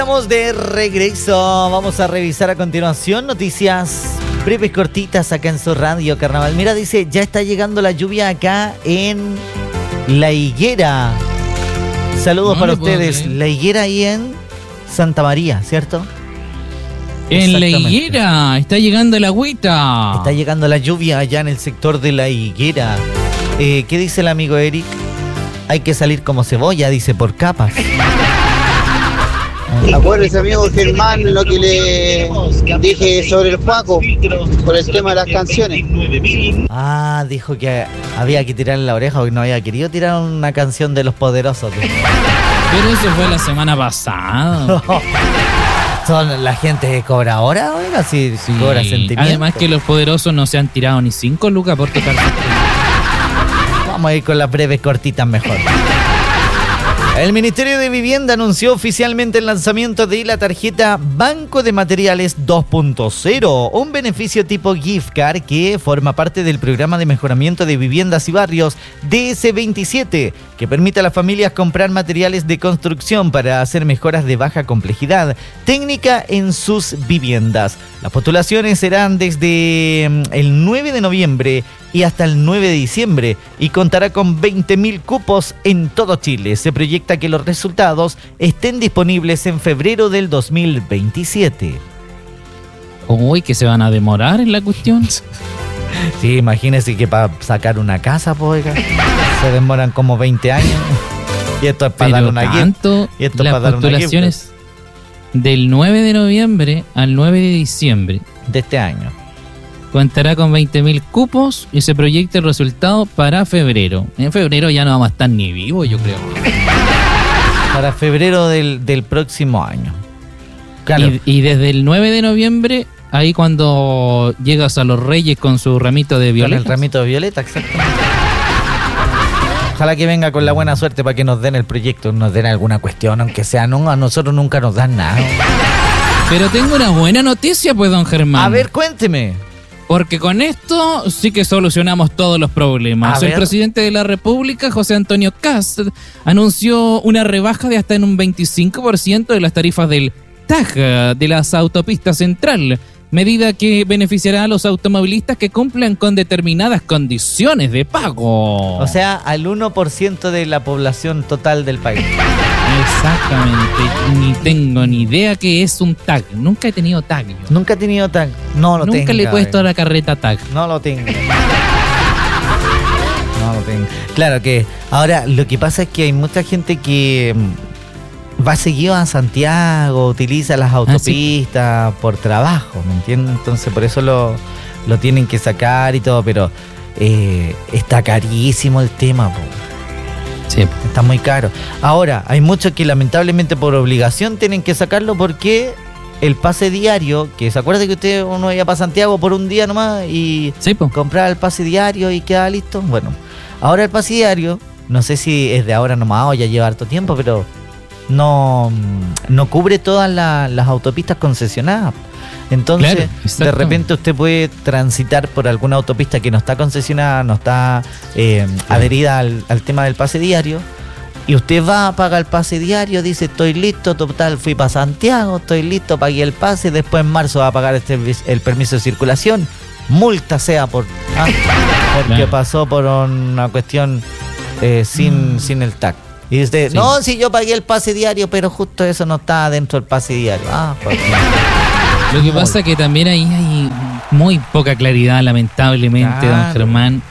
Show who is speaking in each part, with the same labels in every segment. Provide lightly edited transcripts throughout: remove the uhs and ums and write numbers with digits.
Speaker 1: Estamos de regreso. Vamos a revisar a continuación noticias breves, cortitas acá en su radio Carnaval. Mira, dice, ya está llegando la lluvia acá en La Higuera. Saludos para ustedes. La Higuera ahí en Santa María, ¿cierto?
Speaker 2: En La Higuera está llegando el agüita.
Speaker 1: Está llegando la lluvia allá en el sector de La Higuera. ¿Qué dice el amigo Eric? Hay que salir como cebolla, dice, por capas.
Speaker 3: Acuérdese, amigo Germán, lo que le dije sobre el Juaco, por el tema de las canciones.
Speaker 1: Ah, dijo que había que tirarle la oreja porque no había querido tirar una canción de Los Poderosos.
Speaker 2: Pero eso fue la semana pasada.
Speaker 1: Son la gente que cobra ahora, oiga, si cobra sentimiento.
Speaker 2: Además que Los Poderosos no se han tirado ni 5 lucas por tocar.
Speaker 1: Vamos a ir con las breves cortitas mejor. El Ministerio de Vivienda anunció oficialmente el lanzamiento de la tarjeta Banco de Materiales 2.0, un beneficio tipo gift card que forma parte del programa de mejoramiento de viviendas y barrios DS27, que permite a las familias comprar materiales de construcción para hacer mejoras de baja complejidad técnica en sus viviendas. Las postulaciones serán desde el 9 de noviembre y hasta el 9 de diciembre y contará con 20.000 cupos en todo Chile. Se proyecta que los resultados estén disponibles en febrero del 2027.
Speaker 2: Uy, que se van a demorar en la cuestión.
Speaker 1: Sí, imagínense que para sacar una casa, pues, se demoran como 20 años. Y esto es para dar una guía.
Speaker 2: Y esto las postulaciones del 9 de noviembre al 9 de diciembre
Speaker 1: de este año.
Speaker 2: Contará con 20.000 cupos y se proyecta el resultado para febrero. En febrero ya no vamos a estar ni vivos, yo creo.
Speaker 1: Para febrero del próximo año.
Speaker 2: Claro. Y desde el 9 de noviembre, ahí cuando llegas a los Reyes con su ramito de violeta.
Speaker 1: Con el ramito de violeta, exactamente. Ojalá que venga con la buena suerte para que nos den el proyecto, nos den alguna cuestión, aunque sea, no, a nosotros nunca nos dan nada.
Speaker 2: Pero tengo una buena noticia, pues, don Germán.
Speaker 1: A ver, cuénteme.
Speaker 2: Porque con esto sí que solucionamos todos los problemas. El presidente de la República, José Antonio Kast, anunció una rebaja de hasta en un 25% de las tarifas del TAG de las autopistas central, medida que beneficiará a los automovilistas que cumplan con determinadas condiciones de pago.
Speaker 1: O sea, al 1% de la población total del país.
Speaker 2: Exactamente, ni tengo ni idea qué es un tag. Nunca he tenido tag. Yo.
Speaker 1: Nunca he tenido tag. No lo tengo.
Speaker 2: Nunca le he puesto a la carreta tag.
Speaker 1: No lo tengo. No lo tengo. Claro que ahora lo que pasa es que hay mucha gente que va seguido a Santiago, utiliza las autopistas por trabajo, ¿me entiendes? Entonces por eso lo tienen que sacar y todo, pero está carísimo el tema, po. Sí. Está muy caro. Ahora, hay muchos que lamentablemente por obligación tienen que sacarlo porque el pase diario, que se acuerda que uno iba para Santiago por un día nomás y compraba el pase diario y quedaba listo. Bueno, ahora el pase diario, no sé si es de ahora nomás o ya lleva harto tiempo, pero no cubre todas las autopistas concesionadas. Entonces, claro, de repente usted puede transitar por alguna autopista que no está concesionada, no está adherida al tema del pase diario, y usted va a pagar el pase diario, dice, estoy listo, total, fui para Santiago, estoy listo, pagué el pase, después en marzo va a pagar el permiso de circulación, multa sea porque pasó por una cuestión sin el TAC. Y dice, no, si yo pagué el pase diario, pero justo eso no está dentro del pase diario.
Speaker 2: Lo que pasa es que también ahí hay muy poca claridad, lamentablemente, don Germán.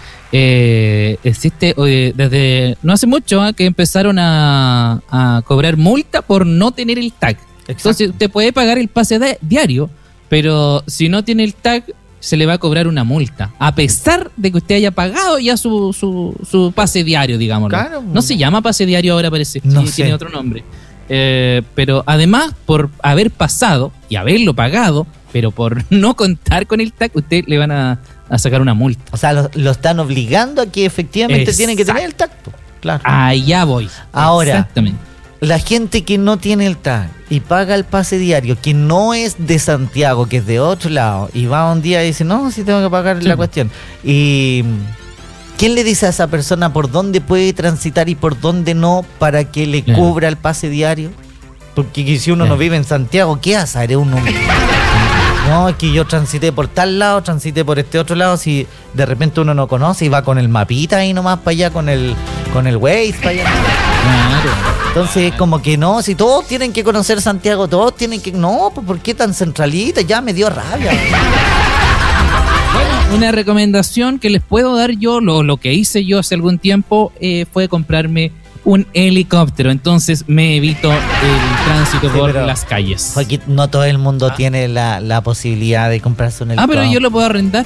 Speaker 2: Existe desde no hace mucho que empezaron a cobrar multa por no tener el tag. Exacto. Entonces usted puede pagar el pase diario, pero si no tiene el tag se le va a cobrar una multa, a pesar de que usted haya pagado ya su pase diario, digámoslo. Claro. No se llama pase diario ahora, parece, no sé. Tiene otro nombre. Pero además, por haber pasado y haberlo pagado, pero por no contar con el tag, usted le van a sacar una multa.
Speaker 1: O sea, lo están obligando a que efectivamente tiene que tener el tag. Claro.
Speaker 2: Allá voy.
Speaker 1: Ahora, exactamente. La gente que no tiene el tag y paga el pase diario, que no es de Santiago, que es de otro lado, y va un día y dice, no, sí tengo que pagar la cuestión. Y ¿quién le dice a esa persona por dónde puede transitar y por dónde no para que le cubra el pase diario? Porque si uno no vive en Santiago, ¿qué hace uno? No, es que yo transité por tal lado, transité por este otro lado. Si de repente uno no conoce y va con el mapita ahí nomás para allá, con el Waze para allá.
Speaker 2: Claro.
Speaker 1: Entonces, como que no, si todos tienen que conocer Santiago, todos tienen que... No, pues ¿por qué tan centralita? Ya me dio rabia.
Speaker 2: Bueno, una recomendación que les puedo dar yo, lo que hice yo hace algún tiempo, fue comprarme un helicóptero. Entonces me evito el tránsito por las calles.
Speaker 1: Joaquín, no todo el mundo tiene la posibilidad de comprarse un helicóptero.
Speaker 2: Pero yo lo puedo arrendar.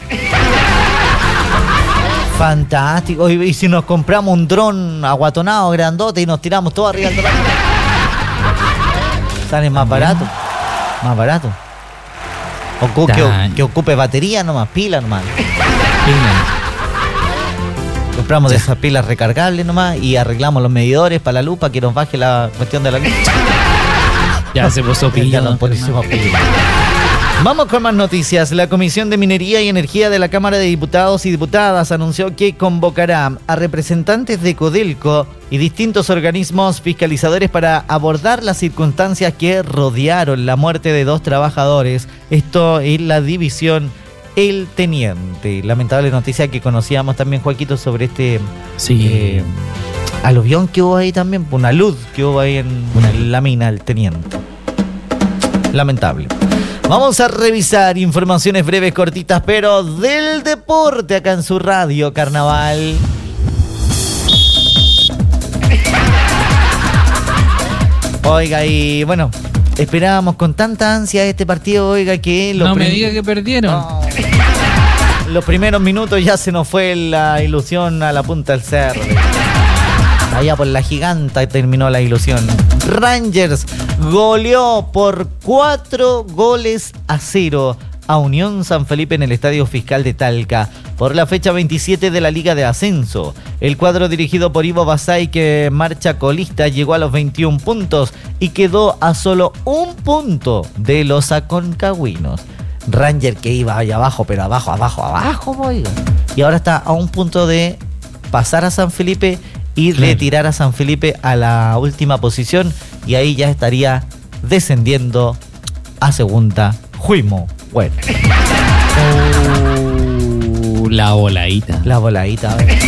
Speaker 1: Fantástico. Y si nos compramos un dron aguatonado, grandote, y nos tiramos todo arriba del dron, sale más barato. Más barato. Que ocupe batería nomás, pila nomás. Compramos de esas pilas recargables nomás y arreglamos los medidores para la luz, para que nos baje la cuestión de la luz.
Speaker 2: Ya se puso pilla.
Speaker 1: Vamos con más noticias. La Comisión de Minería y Energía de la Cámara de Diputados y Diputadas anunció que convocará a representantes de Codelco y distintos organismos fiscalizadores para abordar las circunstancias que rodearon la muerte de 2 trabajadores. Esto en la división El Teniente. Lamentable noticia que conocíamos también, Joaquito, sobre este aluvión que hubo ahí también, una luz que hubo ahí en la mina El Teniente. Lamentable. Vamos a revisar informaciones breves, cortitas, pero del deporte acá en su radio Carnaval. Oiga, y bueno, esperábamos con tanta ansia este partido, oiga, que...
Speaker 2: No me diga que perdieron.
Speaker 1: No. Los primeros minutos ya se nos fue la ilusión a la punta del cerro. Allá por la Giganta terminó la ilusión. Rangers goleó por 4-0 a Unión San Felipe en el Estadio Fiscal de Talca por la fecha 27 de la Liga de Ascenso. El cuadro dirigido por Ivo Basay, que marcha colista, llegó a los 21 puntos y quedó a solo 1 punto de los aconcagüinos. Ranger que iba allá abajo, pero abajo, oiga. Y ahora está a 1 punto de pasar a San Felipe y retirar a San Felipe a la última posición, y ahí ya estaría descendiendo a segunda. Juimo, bueno.
Speaker 2: La voladita.
Speaker 1: La voladita, a ver.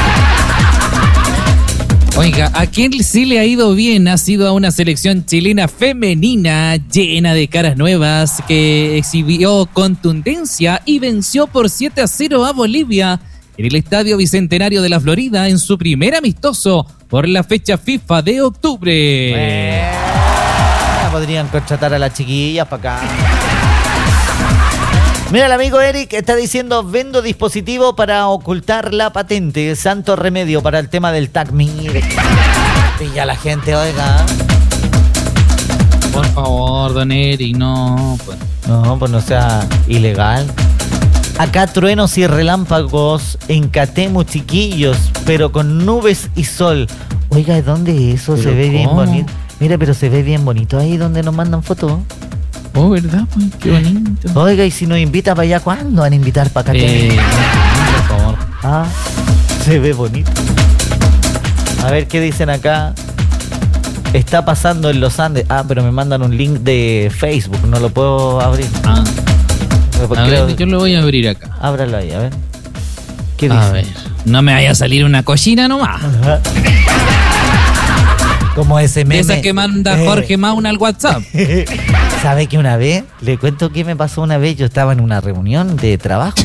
Speaker 2: Oiga, a quien sí le ha ido bien ha sido a una selección chilena femenina llena de caras nuevas que exhibió contundencia y venció por 7-0 a Bolivia en el Estadio Bicentenario de la Florida en su primer amistoso por la fecha FIFA de octubre.
Speaker 1: Podrían contratar a las chiquillas para acá. Mira, el amigo Eric está diciendo: vendo dispositivo para ocultar la patente. Santo remedio para el tema del tag. Mire, pilla la gente, oiga.
Speaker 2: Por favor, don Eric, no.
Speaker 1: No, pues no sea ilegal. Acá truenos y relámpagos en Catemu, chiquillos, pero con nubes y sol. Oiga, ¿dónde eso? Se ve bien bonito. Mira, pero se ve bien bonito ahí donde nos mandan fotos.
Speaker 2: Oh, ¿verdad? Pues, qué bonito.
Speaker 1: Oiga, y si nos invita para allá, ¿cuándo van a invitar para acá?
Speaker 2: Por favor.
Speaker 1: Se ve bonito. A ver qué dicen acá. Está pasando en los Andes. Pero me mandan un link de Facebook, no lo puedo abrir.
Speaker 2: A ver, yo lo voy a abrir acá.
Speaker 1: Ábralo ahí, a ver. ¿Qué dice?
Speaker 2: A ver, no me vaya a salir una cochina nomás.
Speaker 1: Ajá. Como ese meme.
Speaker 2: Esa que manda Jorge Mauna al WhatsApp.
Speaker 1: ¿Sabe que una vez? Le cuento qué me pasó una vez. Yo estaba en una reunión de trabajo.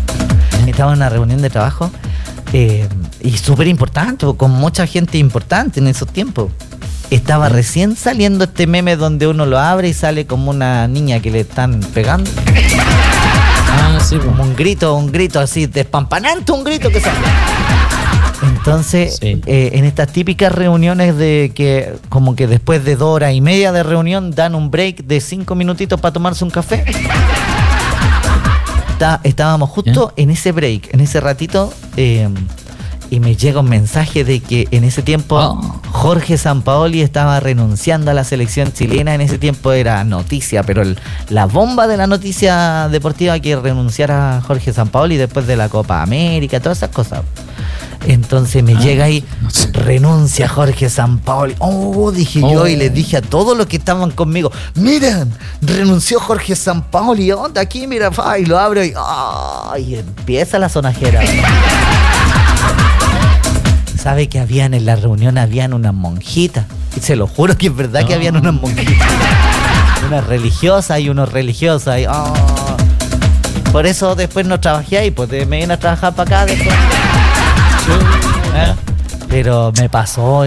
Speaker 1: Y súper importante, con mucha gente importante en esos tiempos. Estaba recién saliendo este meme donde uno lo abre y sale como una niña que le están pegando.
Speaker 2: Sí,
Speaker 1: como un grito así, despampanante, un grito que sale. Entonces, en estas típicas reuniones de que como que después de 2 horas y media de reunión dan un break de 5 minutitos para tomarse un café. Estábamos justo en ese break, en ese ratito, y me llega un mensaje de que en ese tiempo Jorge Sampaoli estaba renunciando a la selección chilena. En ese tiempo era noticia, pero la bomba de la noticia deportiva, que renunciara Jorge Sampaoli después de la Copa América, todas esas cosas. Entonces me llega ahí, renuncia Jorge Sampaoli. Dije yo, y les dije a todos los que estaban conmigo, miren, renunció Jorge Sampaoli, onda aquí, mira, y lo abro y empieza la sonajera. ¿Sabe que en la reunión habían unas monjitas? Y se lo juro que es verdad que habían unas monjitas. Unas religiosas y unos religiosos ahí. Por eso después no trabajé ahí, pues me vine a trabajar para acá después. Pero me pasó.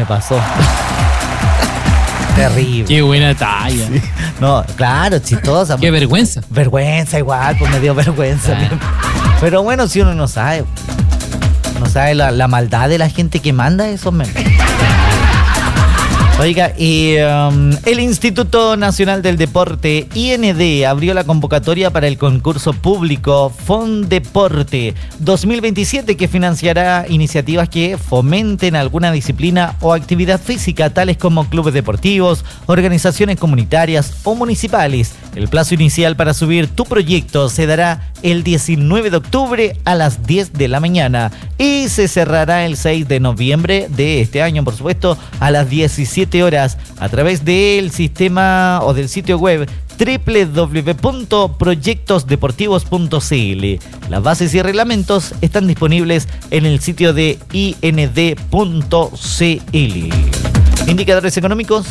Speaker 1: Terrible.
Speaker 2: Qué buena talla.
Speaker 1: Sí. No, claro, chistosa.
Speaker 2: Qué vergüenza.
Speaker 1: Vergüenza igual, pues me dio vergüenza. Pero bueno, si uno no sabe la maldad de la gente que manda esos memes. Oiga, y el Instituto Nacional del Deporte, IND, abrió la convocatoria para el concurso público Fondeporte 2027, que financiará iniciativas que fomenten alguna disciplina o actividad física, tales como clubes deportivos, organizaciones comunitarias o municipales. El plazo inicial para subir tu proyecto se dará el 19 de octubre a las 10 de la mañana y se cerrará el 6 de noviembre de este año, por supuesto, a las 17 horas a través del sistema o del sitio web www.proyectosdeportivos.cl. Las bases y reglamentos están disponibles en el sitio de ind.cl. Indicadores económicos.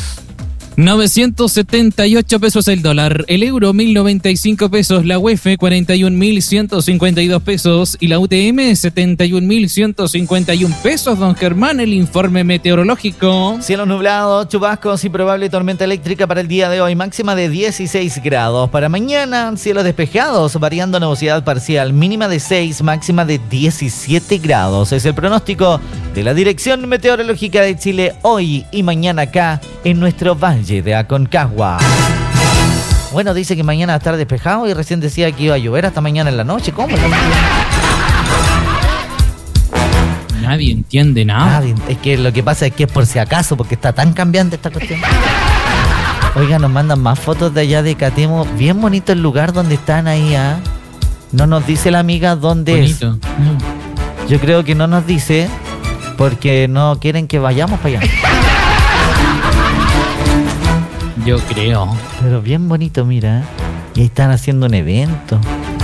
Speaker 2: 978 pesos el dólar, el euro 1095 pesos, la UEF 41.152 pesos y la UTM 71.151 pesos. Don Germán, el informe meteorológico.
Speaker 1: Cielos nublados, chubascos y probable tormenta eléctrica para el día de hoy, máxima de 16 grados. Para mañana, cielos despejados, variando nubosidad parcial, mínima de 6, máxima de 17 grados. Es el pronóstico de la Dirección Meteorológica de Chile hoy y mañana acá en nuestro Valle de Aconcagua. Bueno, dice que mañana va a estar despejado y recién decía que iba a llover hasta mañana en la noche. ¿Cómo?
Speaker 2: Nadie entiende nada.
Speaker 1: Es que lo que pasa es que es por si acaso, porque está tan cambiante esta cuestión. Oiga, nos mandan más fotos de allá de Catemo. Bien bonito el lugar donde están ahí, ¿ah? No nos dice la amiga dónde bonito es. Yo creo que no nos dice porque no quieren que vayamos para allá.
Speaker 2: Yo creo.
Speaker 1: Pero bien bonito, mira. Y ahí están haciendo un evento.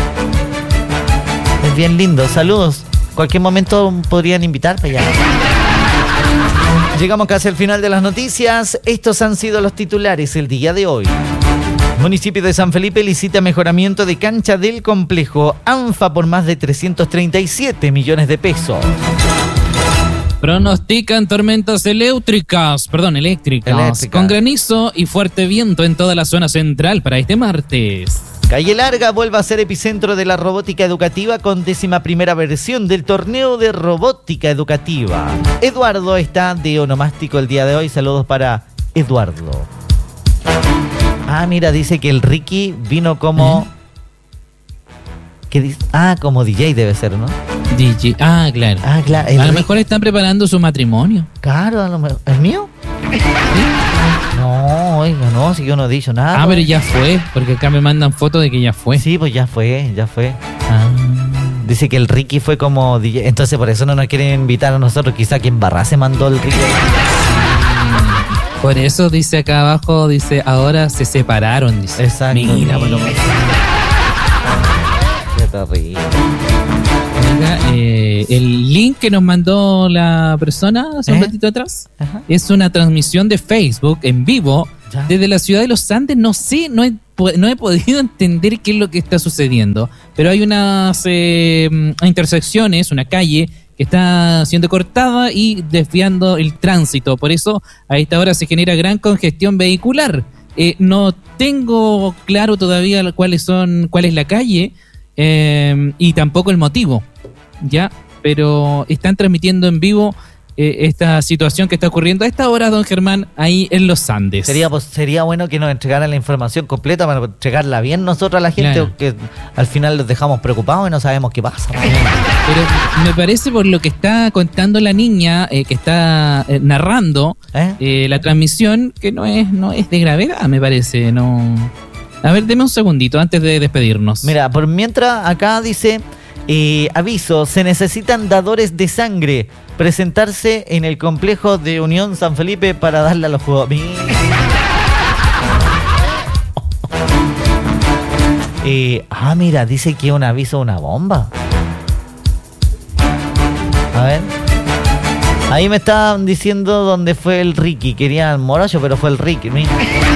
Speaker 1: Es bien lindo. Saludos. Cualquier momento podrían invitar para allá. Llegamos casi al final de las noticias. Estos han sido los titulares el día de hoy. Municipio de San Felipe licita mejoramiento de cancha del complejo ANFA por más de 337 millones de pesos.
Speaker 2: Pronostican tormentas eléctricas, con granizo y fuerte viento en toda la zona central para este martes.
Speaker 1: Calle Larga vuelve a ser epicentro de la robótica educativa con 11ª versión del torneo de robótica educativa. Eduardo está de onomástico el día de hoy. Saludos para Eduardo. Mira, dice que el Ricky vino como... ¿Qué dice? Como DJ debe ser, ¿no?
Speaker 2: DJ, claro.
Speaker 1: Claro.
Speaker 2: A lo mejor están preparando su matrimonio.
Speaker 1: Claro, a lo mejor. ¿El mío? ¿Sí? No, oiga, no, si yo no he dicho nada.
Speaker 2: Pero ya fue, porque acá me mandan fotos de que ya fue.
Speaker 1: Sí, pues ya fue. Dice que el Ricky fue como DJ, entonces por eso no nos quieren invitar a nosotros. Quizá quien Barra se mandó el Ricky.
Speaker 2: Por eso dice acá abajo, dice, ahora se separaron, dice.
Speaker 1: Exacto.
Speaker 2: Mira, bueno.
Speaker 1: Qué terrible.
Speaker 2: El link que nos mandó la persona hace un ratito atrás es una transmisión de Facebook en vivo desde la ciudad de Los Andes. No sé, no he podido entender qué es lo que está sucediendo, pero hay unas intersecciones, una calle que está siendo cortada y desviando el tránsito. Por eso a esta hora se genera gran congestión vehicular. No tengo claro todavía cuál es la calle y tampoco el motivo, ya, pero están transmitiendo en vivo esta situación que está ocurriendo a esta hora, don Germán, ahí en Los Andes.
Speaker 1: Sería bueno que nos entregaran la información completa para entregarla bien nosotros a la gente, claro, que al final los dejamos preocupados y no sabemos qué pasa.
Speaker 2: Pero me parece, por lo que está contando la niña que está narrando la transmisión, que no es de gravedad, me parece. No. A ver, deme un segundito antes de despedirnos.
Speaker 1: Mira, por mientras acá dice... Aviso, se necesitan dadores de sangre. Presentarse en el complejo de Unión San Felipe para darle a los jugadores. Mira, dice que un aviso, una bomba. A ver. Ahí me estaban diciendo dónde fue el Ricky. Querían Morocho, pero fue el Ricky. Mira.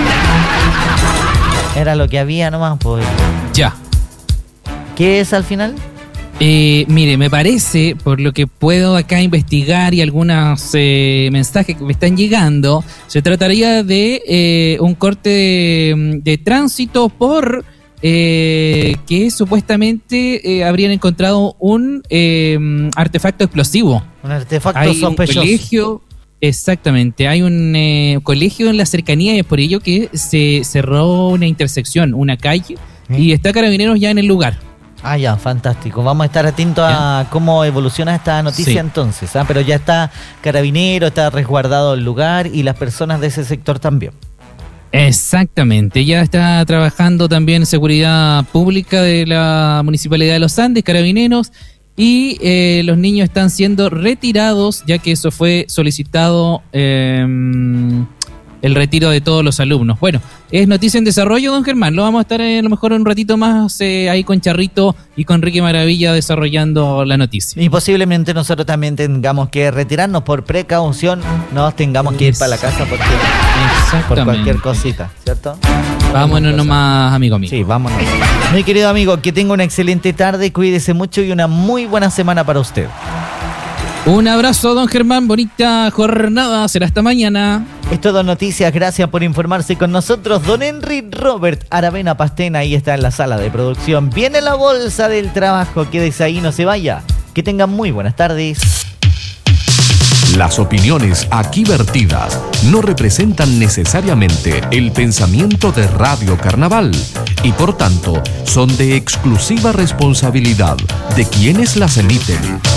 Speaker 1: Era lo que había nomás, pues.
Speaker 2: Ya.
Speaker 1: ¿Qué es al final?
Speaker 2: Mire, me parece, por lo que puedo acá investigar y algunos mensajes que me están llegando, se trataría de un corte de tránsito por que supuestamente habrían encontrado un artefacto explosivo.
Speaker 1: Un artefacto
Speaker 2: hay
Speaker 1: sospechoso.
Speaker 2: Un colegio, exactamente, hay un colegio en la cercanía y es por ello que se cerró una intersección, una calle, y está Carabineros ya en el lugar.
Speaker 1: Ya, fantástico. Vamos a estar atentos a cómo evoluciona esta noticia entonces. Pero ya está Carabinero, está resguardado el lugar y las personas de ese sector también.
Speaker 2: Exactamente, ya está trabajando también seguridad pública de la Municipalidad de Los Andes, Carabineros, y los niños están siendo retirados, ya que eso fue solicitado el retiro de todos los alumnos. Bueno, es noticia en desarrollo, don Germán. Lo vamos a estar a lo mejor un ratito más ahí con Charrito y con Enrique Maravilla desarrollando la noticia.
Speaker 1: Y posiblemente nosotros también tengamos que retirarnos por precaución, no tengamos que ir para la casa por cualquier cosita, ¿cierto?
Speaker 2: Vámonos nomás, amigo mío.
Speaker 1: Sí, vámonos. Mi querido amigo, que tenga una excelente tarde, cuídese mucho y una muy buena semana para usted.
Speaker 2: Un abrazo, don Germán, bonita jornada, será hasta mañana.
Speaker 1: Es todo noticias, gracias por informarse con nosotros. Don Henry Robert Aravena Pastena, ahí está en la sala de producción. Viene la bolsa del trabajo, quédese ahí, no se vaya. Que tengan muy buenas tardes.
Speaker 4: Las opiniones aquí vertidas no representan necesariamente el pensamiento de Radio Carnaval y por tanto son de exclusiva responsabilidad de quienes las emiten.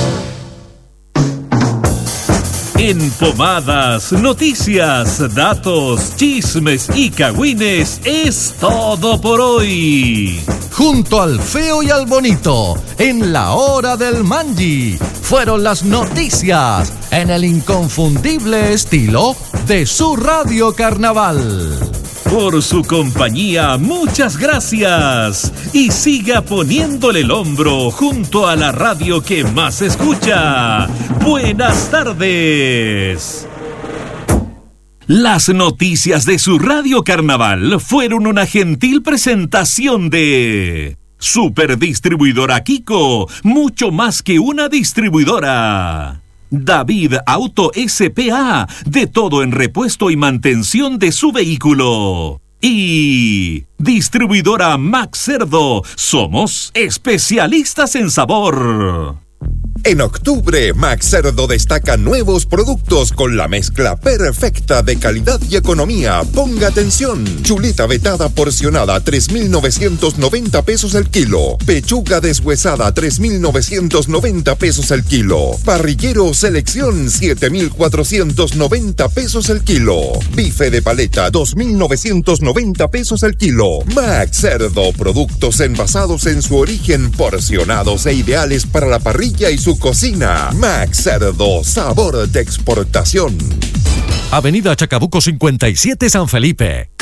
Speaker 5: En Pomadas, noticias, datos, chismes y cagüines es todo por hoy.
Speaker 4: Junto al feo y al bonito, en la hora del Manji, fueron las noticias en el inconfundible estilo de su Radio Carnaval.
Speaker 5: Por su compañía, muchas gracias. Y siga poniéndole el hombro junto a la radio que más escucha. Buenas tardes. Las noticias de su Radio Carnaval fueron una gentil presentación de Superdistribuidora Kiko, mucho más que una distribuidora. David Auto S.p.A., de todo en repuesto y mantención de su vehículo. Y Distribuidora Max Cerdo, somos especialistas en sabor.
Speaker 6: En octubre, Max Cerdo destaca nuevos productos con la mezcla perfecta de calidad y economía. Ponga atención. Chuleta vetada porcionada, 3,990 pesos el kilo. Pechuga deshuesada, 3,990 pesos el kilo. Parrillero selección, 7,490 pesos el kilo. Bife de paleta, 2,990 pesos el kilo. Max Cerdo, productos envasados en su origen, porcionados e ideales para la parrilla y su cocina. Max Cerdo, sabor de exportación.
Speaker 4: Avenida Chacabuco 57, San Felipe.